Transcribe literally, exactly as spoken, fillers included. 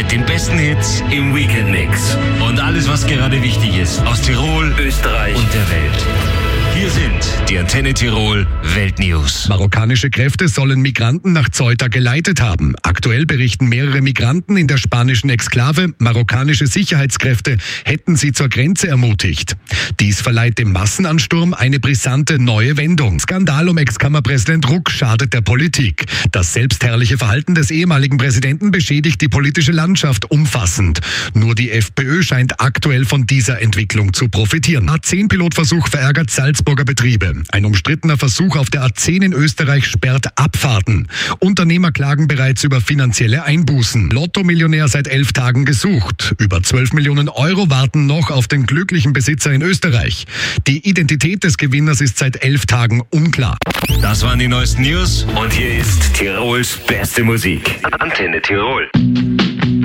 mit den besten Hits im Weekend-Mix. Und alles, was gerade wichtig ist aus Tirol, Österreich und der Welt. Hier sind die Antenne Tirol Weltnews. Marokkanische Kräfte sollen Migranten nach Ceuta geleitet haben. Aktuell berichten mehrere Migranten in der spanischen Exklave, marokkanische Sicherheitskräfte hätten sie zur Grenze ermutigt. Dies verleiht dem Massenansturm eine brisante neue Wendung. Skandal um Ex-Kammerpräsident Ruck schadet der Politik. Das selbstherrliche Verhalten des ehemaligen Präsidenten beschädigt die politische Landschaft umfassend. Nur die FPÖ scheint aktuel von dieser Entwicklung zu profitieren. A zehn Pilotversuch verärgert Salzburger Betriebe. Ein umstrittener Versuch auf der A zehn in Österreich sperrt Abfahrten. Unternehmer klagen bereits über finanzielle Einbußen. Lotto-Millionär seit elf Tagen gesucht. Über zwölf Millionen Euro warten noch auf den glücklichen Besitzer in Österreich. Die Identität des Gewinners ist seit elf Tagen unklar. Das waren die neuesten News und hier ist Tirols beste Musik. Antenne Tirol.